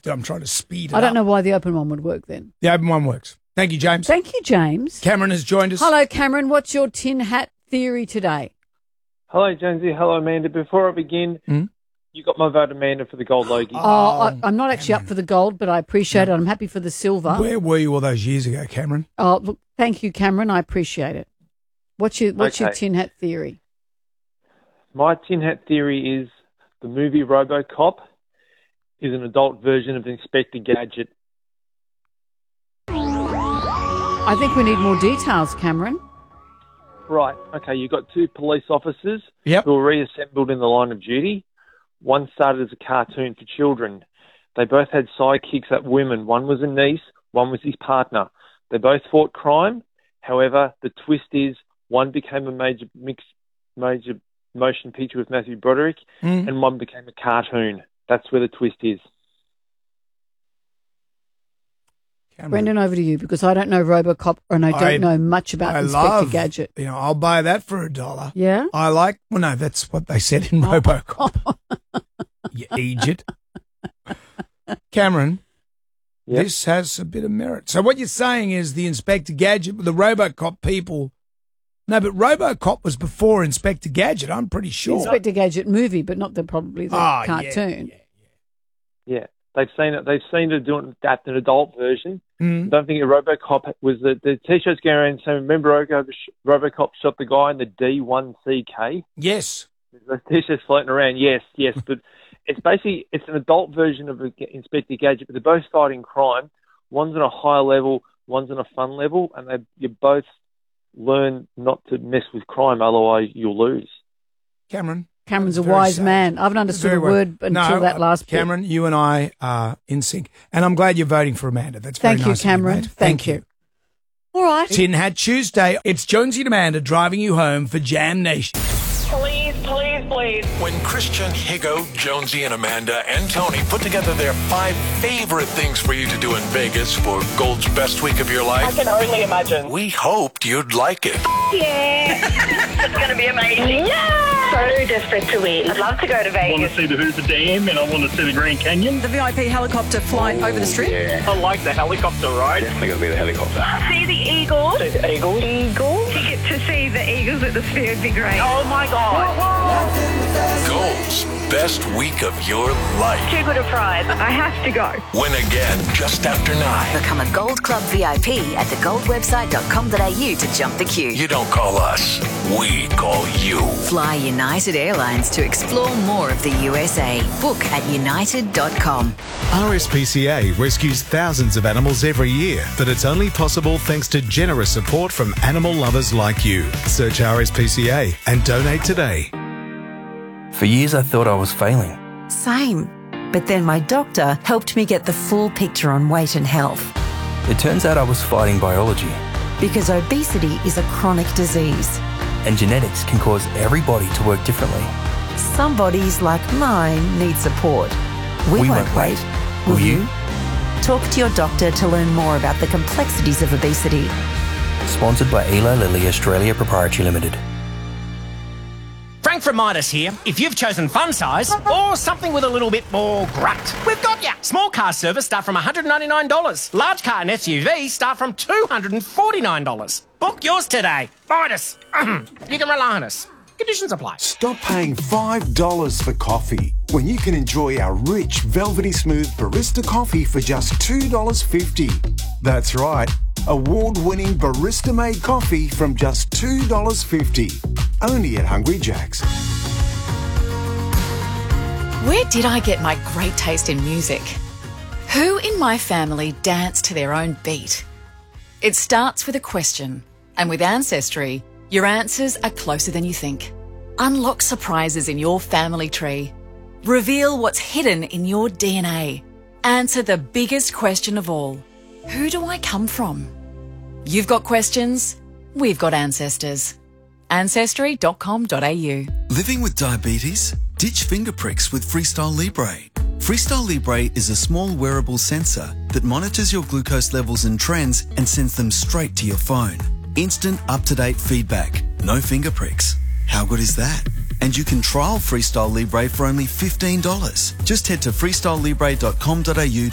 I'm trying to speed it up. I don't know why the open one would work then. The open one works. Thank you, James. Thank you, James. Cameron has joined us. Hello, Cameron. What's your tin hat theory today? Hello, Jonesy. Hello, Amanda. Before I begin, you got my vote, Amanda, for the gold Logie. I'm not actually up for the gold, but I appreciate it. I'm happy for the silver. Where were you all those years ago, Cameron? Oh, look, thank you, Cameron. I appreciate it. What's your tin hat theory? My tin hat theory is the movie RoboCop is an adult version of Inspector Gadget. I think we need more details, Cameron. Right. Okay, you've got two police officers who were reassembled in the line of duty. One started as a cartoon for children. They both had sidekicks that women. One was a niece, one was his partner. They both fought crime. However, the twist is one became a major motion picture with Matthew Broderick, and one became a cartoon. That's where the twist is. Cameron. Brendan, over to you, because I don't know RoboCop and I don't know much about Inspector Gadget. I'll buy that for $1. Yeah? No, that's what they said in RoboCop. You idiot. Cameron, this has a bit of merit. So what you're saying is the Inspector Gadget, the RoboCop people... No, but RoboCop was before Inspector Gadget, I'm pretty sure. Inspector Gadget movie, but not probably the cartoon. Yeah. They've seen it doing that an adult version. I don't think RoboCop was the T-shirts going around saying, remember RoboCop shot the guy in the D1CK? Yes. There's those T-shirts floating around, yes. But it's an adult version of Inspector Gadget, but they're both fighting crime. One's on a higher level, one's on a fun level, and you both learn not to mess with crime, otherwise you'll lose. Cameron's a wise man. I haven't understood a word until that last bit. Cameron, you and I are in sync. And I'm glad you're voting for Amanda. That's very nice. Thank you, Cameron. Of you, Thank you. All right. Tin Hat Tuesday. It's Jonesy and Amanda driving you home for Jam Nation. Please. When Christian, Higo, Jonesy, and Amanda and Tony put together their 5 favorite things for you to do in Vegas for Gold's best week of your life, I can only imagine. we hoped you'd like it. Yeah. It's going to be amazing. Yeah. So desperate to win. I'd love to go to I want Vegas. to see the Hoover Dam and I want to see the Grand Canyon. The VIP helicopter flight over the strip. Yeah. I like the helicopter ride. Definitely going to be the helicopter. See the Eagles. See the Eagles. Eagles. Ticket to see the Eagles at the Sphere would be great. Oh my God. Gold's best week of your life. Too good a prize. I have to go. Win again just after 9. Become a Gold Club VIP at thegoldwebsite.com.au to jump the queue. You don't call us, we call you. Fly United Airlines to explore more of the USA. Book at united.com. RSPCA rescues thousands of animals every year, but it's only possible thanks to generous support from animal lovers like you. Search RSPCA and donate today. For years I thought I was failing. Same. But then my doctor helped me get the full picture on weight and health. It turns out I was fighting biology. Because obesity is a chronic disease. And genetics can cause every body to work differently. Some bodies, like mine, need support. We won't wait. Will you? Talk to your doctor to learn more about the complexities of obesity. Sponsored by Eli Lilly Australia Proprietary Limited. Frank from Midas here. If you've chosen fun size or something with a little bit more grunt, we've got ya. Small car service start from $199. Large car and SUV start from $249. Book yours today. Midas. You can rely on us. Conditions apply. Stop paying $5 for coffee when you can enjoy our rich, velvety smooth barista coffee for just $2.50. That's right. Award-winning barista-made coffee from just $2.50. Only at Hungry Jack's. Where did I get my great taste in music? Who in my family dance to their own beat? It starts with a question, and with Ancestry, your answers are closer than you think. Unlock surprises in your family tree. Reveal what's hidden in your DNA. Answer the biggest question of all. Who do I come from? You've got questions, we've got ancestors. Ancestry.com.au. Living with diabetes? Ditch finger pricks with Freestyle Libre. Freestyle Libre is a small wearable sensor that monitors your glucose levels and trends and sends them straight to your phone. Instant, up-to-date feedback. No finger pricks. How good is that? And you can trial Freestyle Libre for only $15. Just head to freestylelibre.com.au